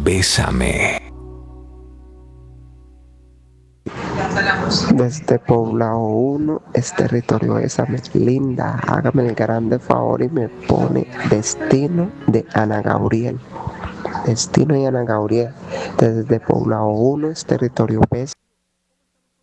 Bésame. Desde Poblado 1, es territorio Bésame. Linda, hágame el grande favor y me pone Destino de Ana Gabriel. Destino y Ana Gabriel. Desde Poblado 1, es territorio Bésame.